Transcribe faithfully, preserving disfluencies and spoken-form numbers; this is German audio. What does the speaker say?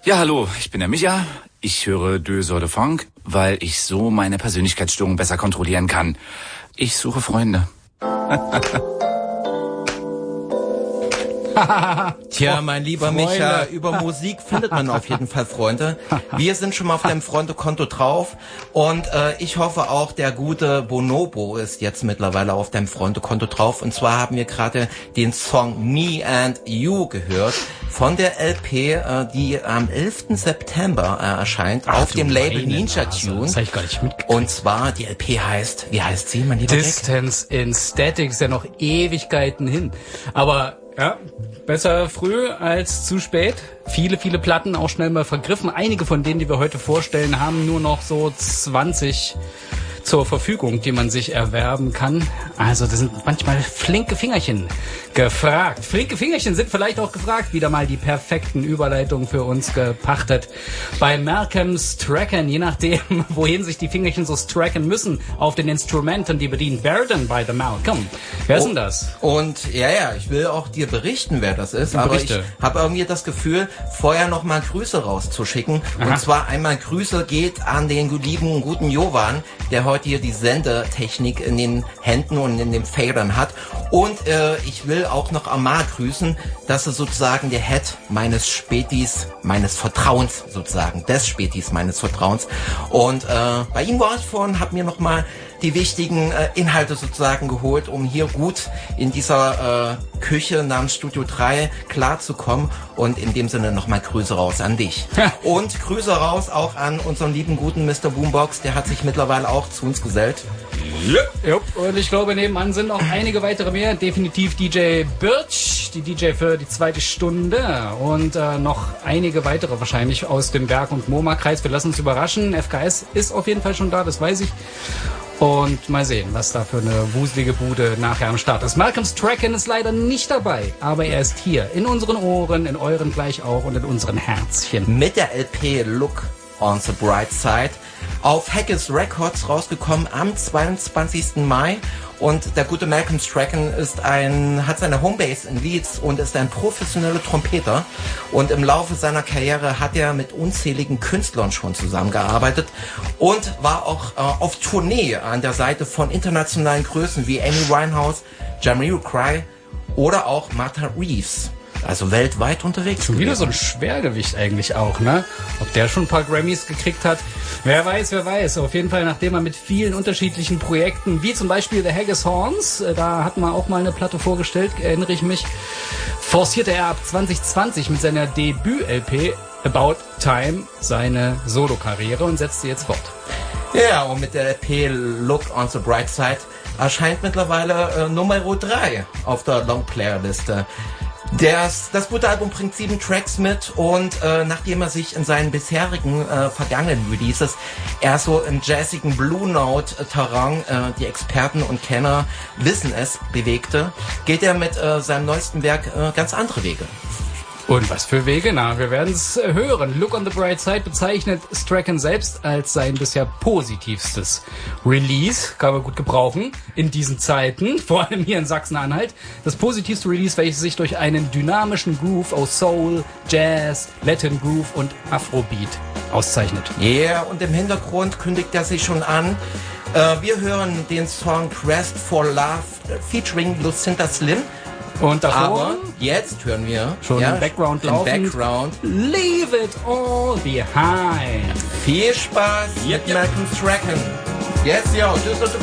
Ja, hallo, ich bin der Micha. Ich höre Deux Heures de Funk, weil ich so meine Persönlichkeitsstörung besser kontrollieren kann. Ich suche Freunde. Tja, mein lieber Freunde. Micha, über Musik findet man auf jeden Fall Freunde. Wir sind schon mal auf deinem Freundekonto drauf und äh, ich hoffe auch, der gute Bonobo ist jetzt mittlerweile auf deinem Freundekonto drauf. Und zwar haben wir gerade den Song Me and You gehört von der L P, äh, die am elften September äh, erscheint. Ach, auf dem Label Ninja Tune. Das hab ich gar nicht mitgekriegt. Und zwar, die L P heißt, wie heißt sie, mein lieber Distance Jack? in Static, ist ja noch Ewigkeiten hin. Aber ja, besser früh als zu spät. Viele, viele Platten auch schnell mal vergriffen. Einige von denen, die wir heute vorstellen, haben nur noch so zwanzig zur Verfügung, die man sich erwerben kann. Also da sind manchmal flinke Fingerchen gefragt. Flinke Fingerchen sind vielleicht auch gefragt. Wieder mal die perfekten Überleitungen für uns gepachtet. Bei Malcolm's Tracken, je nachdem, wohin sich die Fingerchen so tracken müssen, auf den Instrumenten, die bedient werden bei The Malcolm. Wer ist denn das? Und ja, ja, ich will auch dir berichten, wer das ist. Aber Berichte. Ich habe irgendwie das Gefühl, vorher noch mal Grüße rauszuschicken. Aha. Und zwar einmal Grüße geht an den lieben, guten Jovan, der heute hier die Sendetechnik in den Händen und in den Federn hat. Und äh, ich will auch noch Amar grüßen. Das ist sozusagen der Head meines Spätis, meines Vertrauens sozusagen, des Spätis meines Vertrauens. Und äh, bei ihm war ich vorhin, hab mir noch mal die wichtigen äh, Inhalte sozusagen geholt, um hier gut in dieser äh, Küche namens Studio drei klarzukommen. Und in dem Sinne nochmal Grüße raus an dich. Und Grüße raus auch an unseren lieben guten Mister Boombox, der hat sich mittlerweile auch zu uns gesellt. Ja. Jupp. Und ich glaube, nebenan sind noch einige weitere mehr. Definitiv D J Birch, die D J für die zweite Stunde. Und äh, noch einige weitere wahrscheinlich aus dem Berg- und MoMA-Kreis. Wir lassen uns überraschen. F K S ist auf jeden Fall schon da, das weiß ich. Und mal sehen, was da für eine wuselige Bude nachher am Start ist. Malcolm's Tracken ist leider nicht dabei, aber er ist hier. In unseren Ohren, in euren gleich auch und in unseren Herzchen. Mit der L P Look on the Bright Side auf Haggis Records rausgekommen am zweiundzwanzigsten Mai. Und der gute Malcolm Strachan ist ein, hat seine Homebase in Leeds und ist ein professioneller Trompeter. Und im Laufe seiner Karriere hat er mit unzähligen Künstlern schon zusammengearbeitet und war auch äh, auf Tournee an der Seite von internationalen Größen wie Amy Winehouse, Jamiroquai oder auch Martha Reeves. Also weltweit unterwegs. Schon wieder so ein Schwergewicht eigentlich auch, ne? Ob der schon ein paar Grammys gekriegt hat? Wer weiß, wer weiß. Auf jeden Fall, nachdem er mit vielen unterschiedlichen Projekten, wie zum Beispiel The Haggis Horns, da hatten wir auch mal eine Platte vorgestellt, erinnere ich mich, forcierte er ab zwanzig zwanzig mit seiner Debüt-L P About Time seine Solokarriere und setzte jetzt fort. Ja, und mit der L P Look on the Bright Side erscheint mittlerweile äh, Nummer drei auf der Longplayer-Liste. Das, das gute Album bringt sieben Tracks mit und äh, nachdem er sich in seinen bisherigen äh, vergangenen Releases eher so im jazzigen Blue Note Terrain, äh, die Experten und Kenner wissen es, bewegte, geht er mit äh, seinem neuesten Werk äh, ganz andere Wege. Und was für Wege? Na, wir werden es hören. Look on the Bright Side bezeichnet Strachan selbst als sein bisher positivstes Release. Kann man gut gebrauchen in diesen Zeiten, vor allem hier in Sachsen-Anhalt. Das positivste Release, welches sich durch einen dynamischen Groove aus Soul, Jazz, Latin Groove und Afrobeat auszeichnet. Ja, yeah, und im Hintergrund kündigt er sich schon an. Äh, wir hören den Song Quest for Love featuring Lucinda Slim. Und davor, aber jetzt hören wir schon ja, im Background im laufen. Background. Leave it all behind. Viel Spaß yep, mit yep. Malcolm Strachan. Yes, yo, this is the